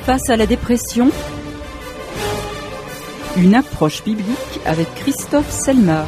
Face à la dépression, une approche biblique avec Christophe Selmar.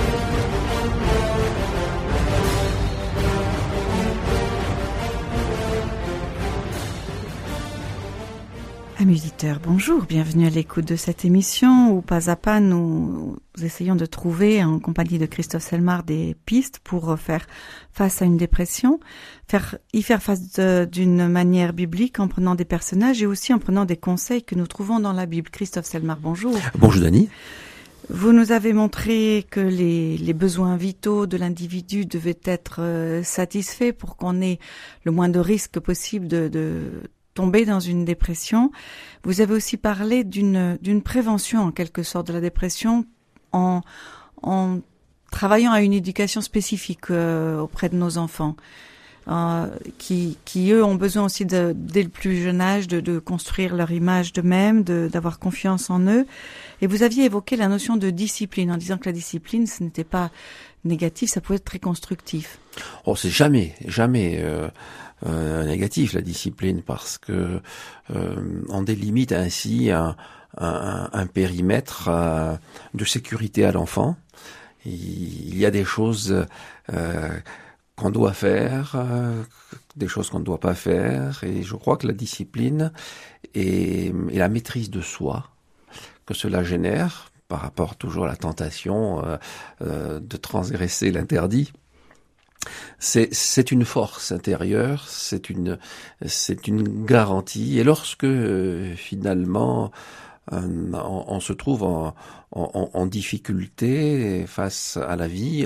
Amis auditeurs, bonjour, bienvenue à l'écoute de cette émission où pas à pas nous essayons de trouver en compagnie de Christophe Selmar des pistes pour faire face à une dépression, y faire face d'une manière biblique en prenant des personnages et aussi en prenant des conseils que nous trouvons dans la Bible. Christophe Selmar, bonjour. Bonjour Dani. Vous nous avez montré que les besoins vitaux de l'individu devaient être satisfaits pour qu'on ait le moins de risques possible de tomber dans une dépression. Vous avez aussi parlé d'une prévention en quelque sorte de la dépression en travaillant à une éducation spécifique auprès de nos enfants qui eux ont besoin aussi dès le plus jeune âge de construire leur image d'eux-mêmes, d'avoir confiance en eux. Et vous aviez évoqué la notion de discipline en disant que la discipline ce n'était pas négatif, ça pouvait être très constructif. Oh, c'est jamais négatif la discipline parce que on délimite ainsi un périmètre de sécurité à l'enfant. Il y a des choses qu'on doit faire, des choses qu'on ne doit pas faire, et je crois que la discipline et la maîtrise de soi que cela génère par rapport toujours à la tentation de transgresser l'interdit. C'est une force intérieure, c'est une garantie. Et lorsque finalement on se trouve en difficulté face à la vie,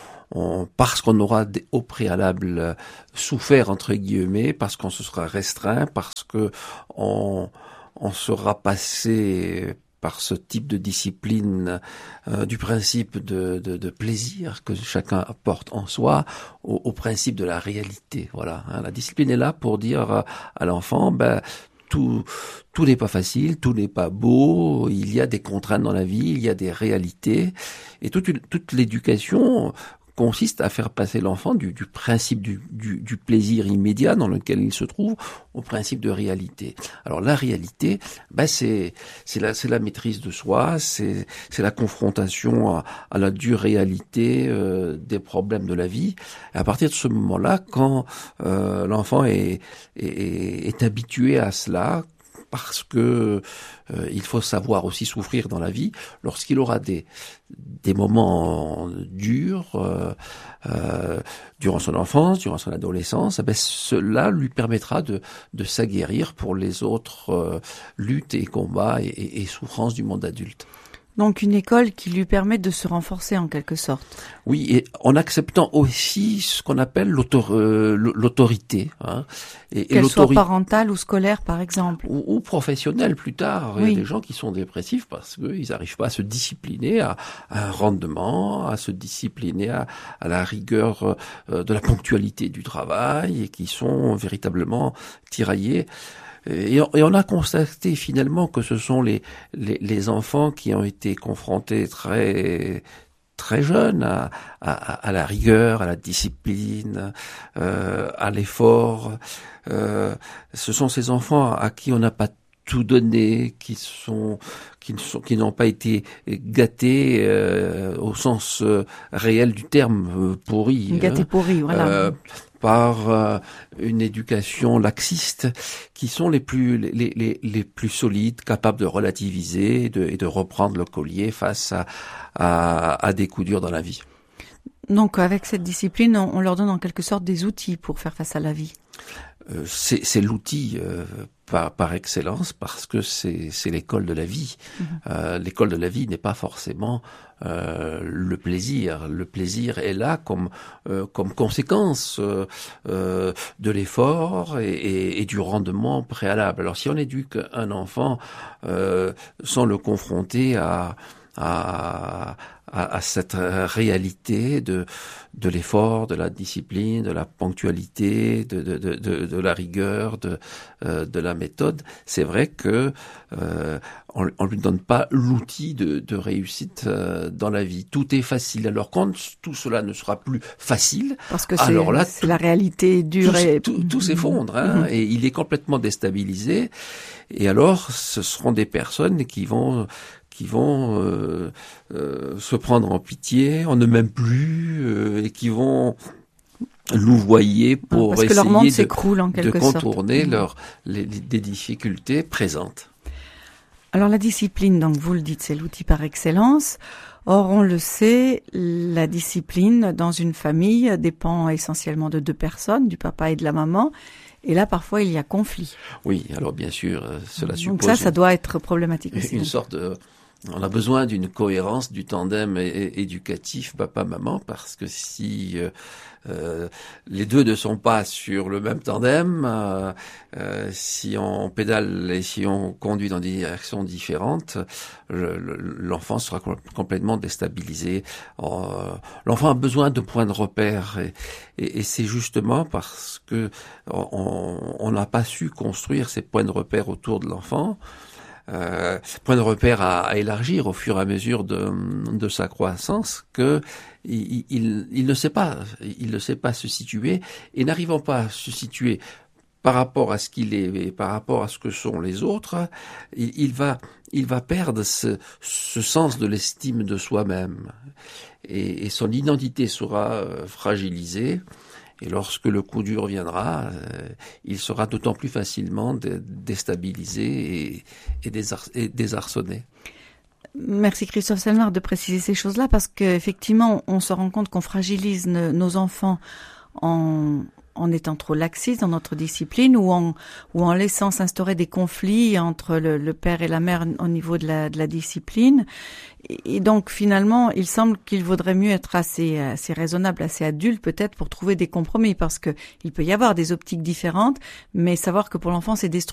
parce qu'on aura au préalable souffert entre guillemets, parce qu'on se sera restreint, parce que on sera passé par ce type de discipline, du principe de plaisir que chacun apporte en soi, au principe de la réalité. Voilà, hein. La discipline est là pour dire à l'enfant, tout n'est pas facile, tout n'est pas beau, il y a des contraintes dans la vie, il y a des réalités, et toute l'éducation consiste à faire passer l'enfant du principe du plaisir immédiat dans lequel il se trouve au principe de réalité. Alors la réalité, c'est la maîtrise de soi, c'est la confrontation à la dure réalité des problèmes de la vie. Et à partir de ce moment-là, quand l'enfant est habitué à cela, parce que il faut savoir aussi souffrir dans la vie, lorsqu'il aura des moments durs durant son enfance, durant son adolescence, cela lui permettra de s'aguerrir pour les autres luttes et combats et souffrances du monde adulte. Donc une école qui lui permet de se renforcer en quelque sorte. Oui, et en acceptant aussi ce qu'on appelle l'autorité. Hein, qu'elle soit parentale ou scolaire par exemple. Ou professionnelle plus tard. Oui. Il y a des gens qui sont dépressifs parce qu'ils n'arrivent pas à se discipliner à un rendement, à se discipliner à la rigueur de la ponctualité du travail et qui sont véritablement tiraillés. Et on a constaté finalement que ce sont les enfants qui ont été confrontés très très jeunes à la rigueur, à la discipline, à l'effort. Ce sont ces enfants à qui on n'a pas tout donné, qui n'ont pas été gâtés au sens réel du terme pourri. Gâtés pourris, voilà. Par une éducation laxiste, qui sont les plus solides, capables de relativiser et de reprendre le collier face à des coups durs dans la vie. Donc avec cette discipline, on leur donne en quelque sorte des outils pour faire face à la vie. C'est l'outil par excellence parce que c'est l'école de la vie. L'école de la vie n'est pas forcément le plaisir. Le plaisir est là comme conséquence de l'effort et du rendement préalable. Alors si on éduque un enfant sans le confronter à à cette réalité de l'effort, de la discipline, de la ponctualité, de la rigueur, de la méthode. C'est vrai que on lui donne pas l'outil de réussite dans la vie. Tout est facile. Alors quand tout cela ne sera plus facile, parce que alors là, c'est la réalité dure et tout s'effondre, hein, et il est complètement déstabilisé. Et alors, ce seront des personnes qui vont se prendre en pitié, on ne m'aime plus, et qui vont louvoyer pour parce que leur monde essayer s'écroule en de quelque contourner sorte. des difficultés présentes. Alors la discipline, donc vous le dites, c'est l'outil par excellence. Or, on le sait, la discipline dans une famille dépend essentiellement de deux personnes, du papa et de la maman. Et là, parfois, il y a conflit. Oui, alors bien sûr, cela suppose... Donc ça doit être problématique aussi. Une sorte de... On a besoin d'une cohérence du tandem éducatif papa-maman, parce que si les deux ne sont pas sur le même tandem, si on pédale et si on conduit dans des directions différentes, l'enfant sera complètement déstabilisé. L'enfant a besoin de points de repère, et c'est justement parce que on n'a pas su construire ces points de repère autour de l'enfant. Point de repère à élargir au fur et à mesure de sa croissance, que il ne sait pas se situer, et n'arrivant pas à se situer par rapport à ce qu'il est et par rapport à ce que sont les autres, il va perdre ce sens de l'estime de soi-même, et son identité sera fragilisée. Et lorsque le coup dur viendra, il sera d'autant plus facilement déstabilisé et désarçonné. Merci Christophe Selmar de préciser ces choses-là, parce qu'effectivement, on se rend compte qu'on fragilise nos enfants en étant trop laxiste dans notre discipline, ou en laissant s'instaurer des conflits entre le père et la mère au niveau de la discipline. Et donc finalement, il semble qu'il vaudrait mieux être assez raisonnable, assez adulte peut-être, pour trouver des compromis, parce que il peut y avoir des optiques différentes, mais savoir que pour l'enfant c'est destructeur